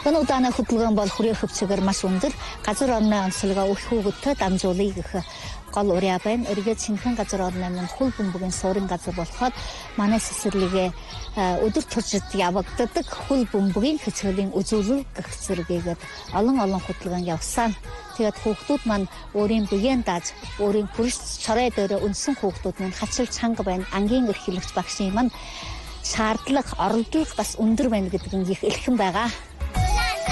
Энэ удааны хөдөлгөөн бол хүрээ хөвцөөр маш өндөр. Газар орны онцлогоо өөх хүүгөдтэй дамжуулъя гэх гол уриа байна. Эргээд шинхэн газар орны минь хул бөмбөгийн суурин газар болоход манай цэцэрлэгээ өдөр туршид явагддаг хул бөмбөгийн хэцүүлийн үзүүлэлт гэх зэрэгээр олон хөдөлгөөн явсан. Тэгээд хүүхдүүд маань өөрийн биеийн дааж, өөрийн хүрш чорой дээр өнсөн хүүхдүүд маань хачил чанга байна. Ангийн эрхлэгч багшийн маань шаардлага, оролдлого бас өндөр байна гэдэг нь их элхэн байгаа.